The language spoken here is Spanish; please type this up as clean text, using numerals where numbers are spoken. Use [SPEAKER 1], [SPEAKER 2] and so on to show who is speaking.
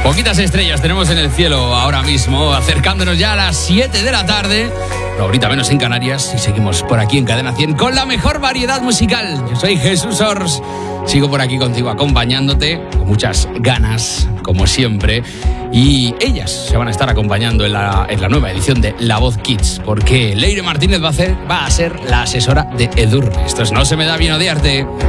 [SPEAKER 1] Poquitas estrellas tenemos en el cielo ahora mismo, acercándonos ya a las 7 de la tarde, ahorita menos en Canarias, y seguimos por aquí en Cadena 100 con la mejor variedad musical. Yo soy Jesús Ors, sigo por aquí contigo acompañándote, con muchas ganas, como siempre, y ellas se van a estar acompañando en la nueva edición de La Voz Kids, porque Leire Martínez va a ser la asesora de Edurne. Esto es No se me da bien odiarte.